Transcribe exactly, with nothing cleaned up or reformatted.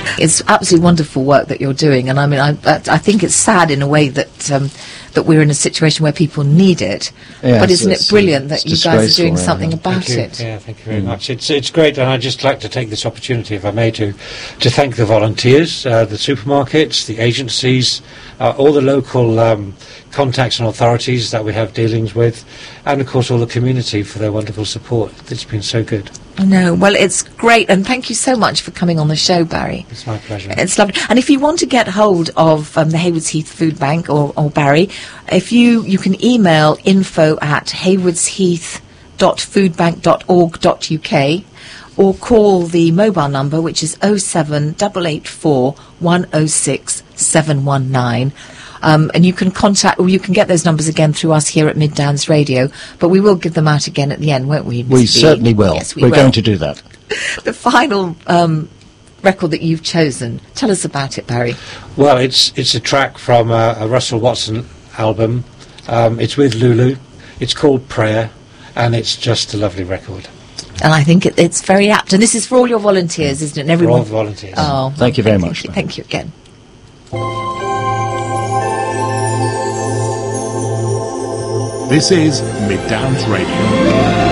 It's absolutely wonderful work that you're doing, and I mean, I, I think it's sad in a way that um, that we're in a situation where people need it. Yes, but isn't it it's, brilliant uh, that it's you guys are doing disgraceful, something yeah. about Thank you. it? Yeah, thank you very Mm. much. It's it's great, and I'd just like to take this opportunity, if I may, to to thank the volunteers, uh, the supermarkets, the agencies, uh, all the local um, contacts and authorities that we have dealings with, and of course all the community for their wonderful support. It's been so good. I know. Well, it's great, and thank you so much for coming on the show, Barry. It's my pleasure. It's lovely. And if you want to get hold of um, the Haywards Heath Food Bank or, or Barry, if you you can email info at haywardsheath dot foodbank dot org dot uk or call the mobile number, which is oh seven eight eight four one oh six seven one nine. Um, and you can contact, or you can get those numbers again through us here at Mid Downs Radio, but we will give them out again at the end, won't we, Mister We B? certainly will. Yes, we We're will. going to do that. The final um, record that you've chosen, tell us about it, Barry. Well, it's it's a track from uh, a Russell Watson album. Um, it's with Lulu. It's called Prayer, and it's just a lovely record. And I think it, it's very apt. And this is for all your volunteers, isn't it? And For everyone. all the volunteers. Oh, Thank you very thank much, You, Barry. thank you again. This is Mid Downs Radio.